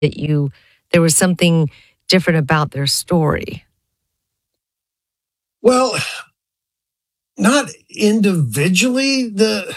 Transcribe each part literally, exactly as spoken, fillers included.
that you there was something different about their story? Well, not individually. The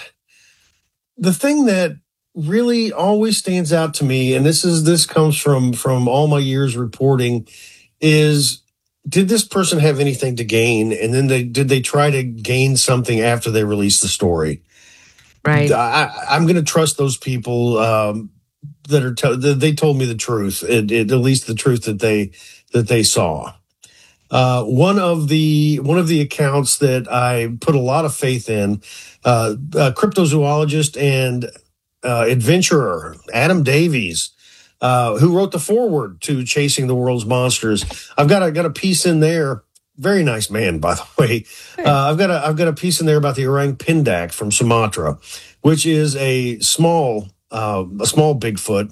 the thing that really always stands out to me, and this is this comes from from all my years reporting, is did this person have anything to gain? And then they did they try to gain something after they released the story? Right. I, I'm going to trust those people um, that are t- that they told me the truth, it, it, at least the truth that they that they saw. Uh, one of the one of the accounts that I put a lot of faith in, uh, a cryptozoologist and uh, adventurer Adam Davies, uh, who wrote the foreword to Chasing the World's Monsters. I've got a got a piece in there. Very nice man, by the way. Uh, I've got a I've got a piece in there about the orang pindak from Sumatra, which is a small uh, a small Bigfoot,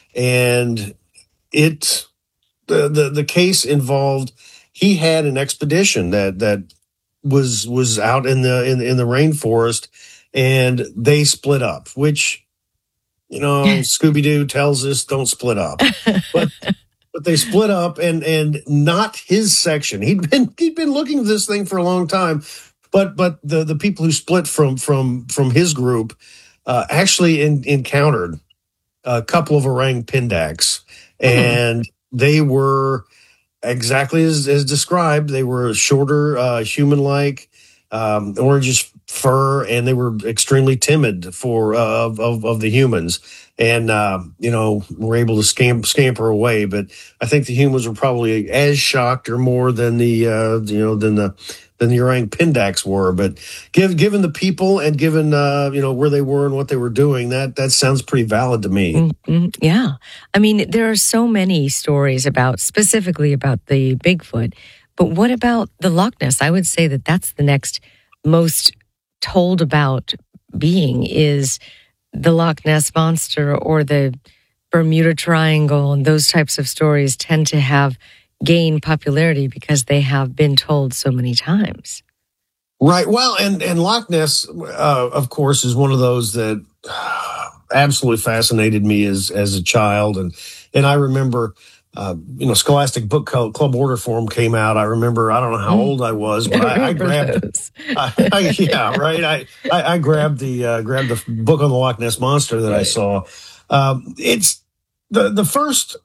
and it the the, the case involved. He had an expedition that that was was out in the in, in the rainforest, and they split up. Which, you know, Scooby Doo tells us don't split up, but but they split up, and and not his section. He'd been he'd been looking at this thing for a long time, but but the the people who split from from from his group uh, actually in, encountered a couple of orang pindaks, and mm-hmm. they were exactly as, as described. They were shorter, uh, human-like, um, orangish fur, and they were extremely timid for uh, of, of of the humans. And uh, you know, were able to scam, scamper away. But I think the humans were probably as shocked or more than the uh, you know than the than the orang pindaks were. But give, given the people and given uh, you know where they were and what they were doing, that that sounds pretty valid to me. Mm-hmm. Yeah, I mean, there are so many stories about specifically about the Bigfoot, but what about the Loch Ness? I would say that that's the next most told about being is the Loch Ness Monster or the Bermuda Triangle, and those types of stories tend to have gained popularity because they have been told so many times. Right. Well, and, and Loch Ness, uh, of course, is one of those that uh, absolutely fascinated me as as a child. And and I remember, uh, you know, Scholastic Book Club order form came out. I remember, I don't know how old I was, but I, I grabbed, I, I, yeah, right. I, I, I grabbed the uh, grabbed the book on the Loch Ness Monster that right. I saw. Um, it's the the first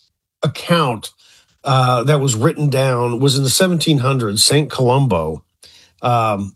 account uh, that was written down was in the seventeen hundreds. Saint Columbo, um,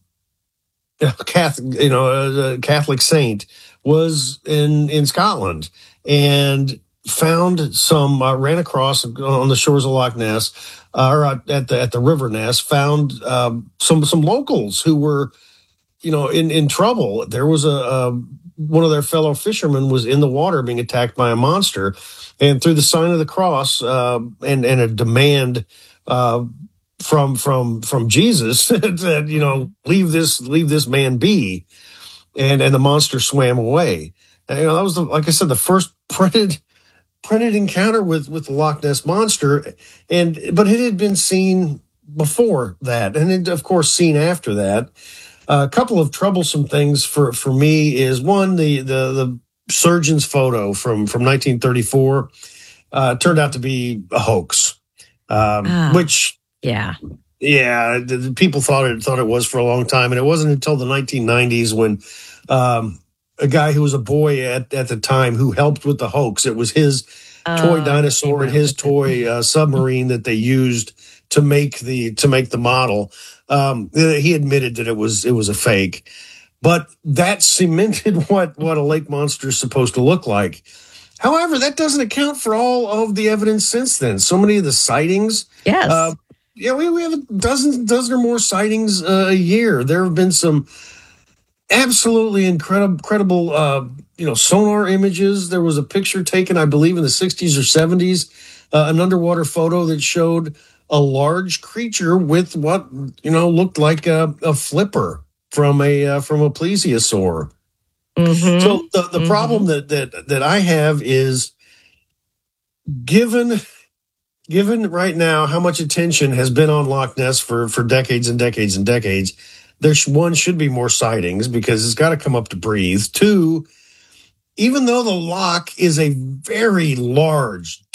Catholic, you know, a Catholic saint, was in in Scotland and found some, uh, ran across on the shores of Loch Ness, uh, or at the at the River Ness, found um, some some locals who were, you know, in, in trouble. There was a, a one of their fellow fishermen was in the water being attacked by a monster, and through the sign of the cross uh, and and a demand uh, from from from Jesus that, you know, leave this leave this man be, and and the monster swam away. And, you know, that was the, like I said, the first printed. printed encounter with, with the Loch Ness Monster, and but it had been seen before that, and it, of course, seen after that. Uh, a couple of troublesome things for, for me is, one, the, the, the surgeon's photo from, from nineteen thirty-four uh, turned out to be a hoax, um, ah, which, yeah, yeah, the, the people thought it thought it was for a long time, and it wasn't until the nineteen nineties when um, a guy who was a boy at, at the time who helped with the hoax. It was his uh, toy dinosaur and his toy uh, submarine that they used to make the to make the model. Um, he admitted that it was it was a fake, but that cemented what what a lake monster is supposed to look like. However, that doesn't account for all of the evidence since then. So many of the sightings. Yes. Uh, yeah, we, we have a dozen dozen or more sightings uh, a year. There have been some absolutely incredible, incredible, uh, you know, sonar images. There was a picture taken, I believe, in the sixties or seventies, uh, an underwater photo that showed a large creature with what, you know, looked like a, a flipper from a uh, from a plesiosaur. Mm-hmm. So the, the mm-hmm. problem that, that that I have is, given given right now how much attention has been on Loch Ness for, for decades and decades and decades, There's one should be more sightings because it's got to come up to breathe. Two, even though the lock is a very large